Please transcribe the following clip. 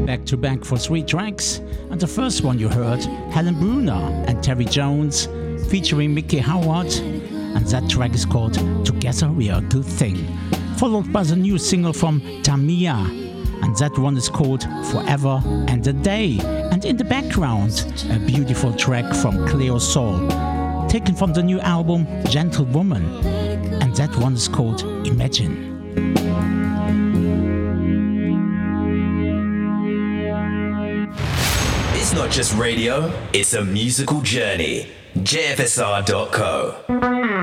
back to back for 3 tracks. And the first one you heard, Helen Brunner and Terry Jones featuring Mickey Howard. And that track is called Together We Are a Good Thing. Followed by the new single from Tamia. And that one is called Forever and a Day. And in the background, a beautiful track from Cleo Sol, taken from the new album Gentlewoman. And that one is called Imagine. It's not just radio, it's a musical journey. JFSR.co